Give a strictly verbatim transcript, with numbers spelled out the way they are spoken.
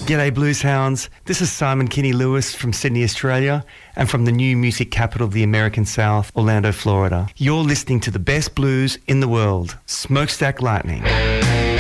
G'day Blues Hounds, this is Simon Kinney Lewis from Sydney, Australia, and from the new music capital of the American South, Orlando, Florida. You're listening to the best blues in the world, Smokestack Lightning.